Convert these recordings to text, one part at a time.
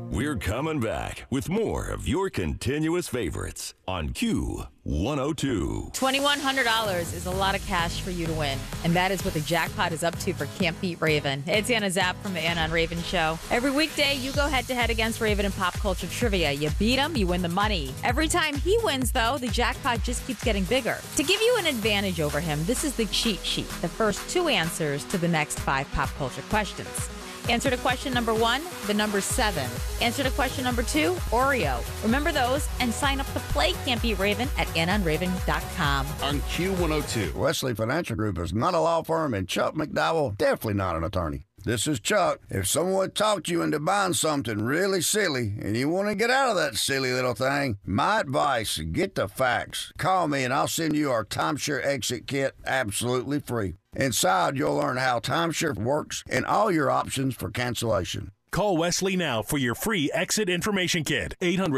We're coming back with more of your continuous favorites on Q102. $2,100 is a lot of cash for you to win, and that is what the jackpot is up to for Can't Beat Raven. It's Anna Zapp from the Anna and Raven Show. Every weekday, you go head-to-head against Raven in pop culture trivia. You beat him, you win the money. Every time he wins, though, the jackpot just keeps getting bigger. To give you an advantage over him, this is the cheat sheet, the first 2 answers to the next 5 pop culture questions. Answer to question number 1, the number 7. Answer to question number 2, Oreo. Remember those and sign up to play Can't Beat Raven at AnnaandRaven.com. On Q102. Wesley Financial Group is not a law firm, and Chuck McDowell definitely not an attorney. This is Chuck. If someone talked you into buying something really silly and you want to get out of that silly little thing, my advice, get the facts. Call me and I'll send you our timeshare exit kit absolutely free. Inside, you'll learn how timeshare works and all your options for cancellation. Call Wesley now for your free exit information kit.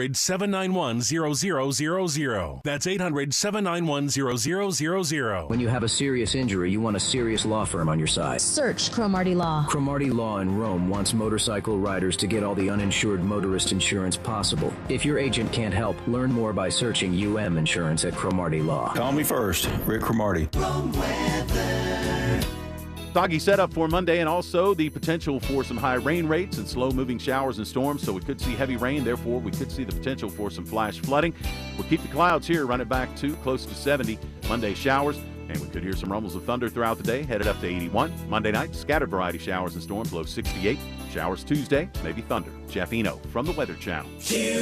800-791-0000. That's 800-791-0000. When you have a serious injury, you want a serious law firm on your side. Search Cromartie Law. Cromartie Law in Rome wants motorcycle riders to get all the uninsured motorist insurance possible. If your agent can't help, learn more by searching UM Insurance at Cromartie Law. Call me first, Rick Cromartie. Soggy setup for Monday, and also the potential for some high rain rates and slow-moving showers and storms, so we could see heavy rain. Therefore, we could see the potential for some flash flooding. We'll keep the clouds here, run it back to close to 70. Monday, showers, and we could hear some rumbles of thunder throughout the day, headed up to 81. Monday night, scattered variety showers and storms, low 68. Showers Tuesday, maybe thunder. Jeff Eno from the Weather Channel.